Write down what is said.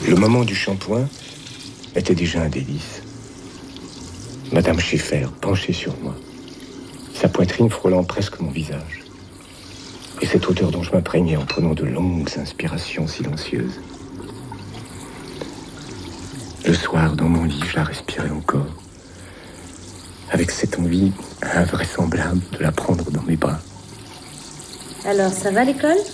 Le moment du shampoing était déjà un délice. Madame Schaeffer, penchée sur moi, sa poitrine frôlant presque mon visage. Et cette odeur dont je m'imprégnais en prenant de longues inspirations silencieuses. Le soir, dans mon lit, je la respirais encore. Avec cette envie invraisemblable de la prendre dans mes bras. Alors, ça va l'école ?